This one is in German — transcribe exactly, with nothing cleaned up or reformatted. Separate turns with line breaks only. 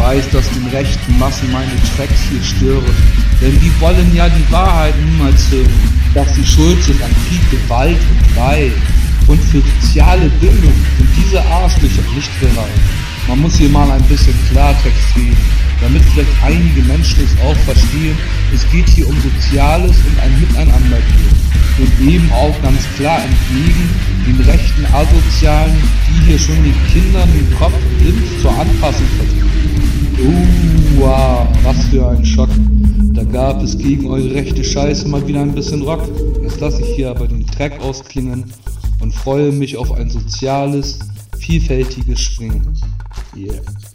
weiß, dass den rechten Massen meine Tracks hier stören, denn die wollen ja die Wahrheit niemals hören, dass sie schuld sind an Krieg, Gewalt und Leid. Und für soziale Bildung sind diese Arschlöcher nicht bereit. Man muss hier mal ein bisschen Klartext reden, damit vielleicht einige Menschen es auch verstehen. Es geht hier um Soziales und ein Miteinander hier. Und eben auch ganz klar entgegen den rechten Asozialen, die hier schon den Kindern den Kopf blind zur Anpassung versuchen. Uh, wow, was für ein Schock. Da gab es gegen eure rechte Scheiße mal wieder ein bisschen Rock. Jetzt lasse ich hier aber den Track ausklingen und freue mich auf ein soziales, vielfältiges Springen. Yeah.